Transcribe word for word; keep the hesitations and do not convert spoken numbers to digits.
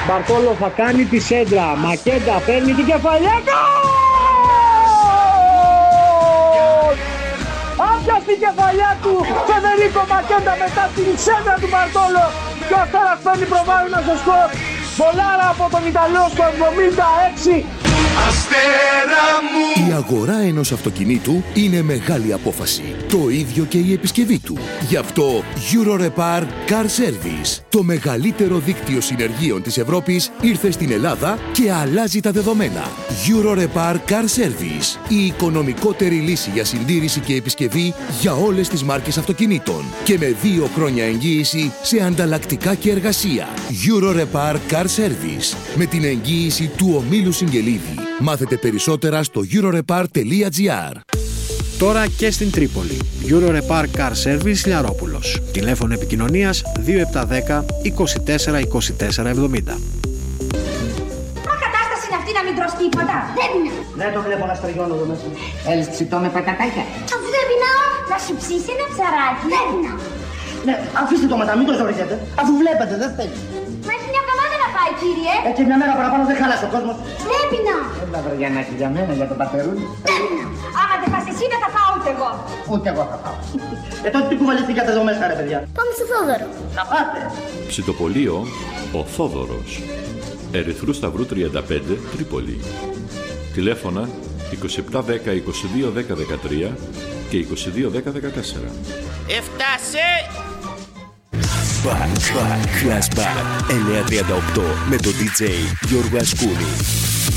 Μπαρτόλο θα κάνει τη σέντρα. Μακέντα παίρνει την κεφαλιά. Άπιασε την κεφαλιά του Φεδερίκο Μακέντα μετά την σέντρα του Μπαρτόλο. Και ο Αστέρας παίρνει προβάλλον στο σκορ. Βολάρα από τον Ιταλό στο εβδομήντα έξι. Αστέρα μου! Η αγορά ενός αυτοκινήτου είναι μεγάλη απόφαση. Το ίδιο και η επισκευή του. Γι' αυτό Eurorepar Car Service, το μεγαλύτερο δίκτυο συνεργείων της Ευρώπης, ήρθε στην Ελλάδα και αλλάζει τα δεδομένα. Eurorepar Car Service, η οικονομικότερη λύση για συντήρηση και επισκευή για όλες τις μάρκες αυτοκινήτων. Και με δύο χρόνια εγγύηση σε ανταλλακτικά και εργασία. Eurorepar Car Service, με την εγγύηση του ομίλου Συγγελίδη. Μάθετε περισσότερα στο eurorepar τελεία gr. Τώρα και στην Τρίπολη. Eurorepar Car Service Λιαρόπουλος. Τηλέφωνο επικοινωνίας δύο επτά ένα μηδέν είκοσι τέσσερα είκοσι τέσσερα εβδομήντα. Μα κατάσταση είναι αυτή να μην τρως τίποτα. Δεν είναι. Δεν το βλέπω να στριγώνω εδώ μέσα. Έλες ψητό με πατατάκια. Αφού δεν πεινάω, να σου ψήσει ένα ψαράκι. Δεν πεινάω. Ναι, αφήστε το μετά, μην το ζοριζέτε. Αφού βλέπετε, δεν θέλει. Μα έχει μια εβδομάδα να πάει, κύριε. Έτσι μια μέρα παραπάνω δεν χαλάσει ο κόσμος. Δεν πεινάω. Έλα βαριανάκι για μένα, για τον πατερούλη. Δεν πεινάω. Άμα δεν πας εσύ δεν θα πάω ούτε εγώ. Ούτε εγώ θα πάω. Ε, τότε τι κουβαληθήκατε εδώ μέσα, ρε παιδιά. Πάμε στο Θόδωρο. Να πάτε. Ψητοπολείο ο Θόδωρος. Ερυθρού Σταυρού τριάντα πέντε, Τρίπολη. Τηλέφωνα είκοσι επτά δέκα είκοσι δύο δέκα δεκατρία και είκοσι δύο δέκα δεκατέσσερα. Έφτασε! Back, back, flashback εννιακόσια τριάντα οκτώ με τον ντι τζέι Γιώργο Ασκούνη.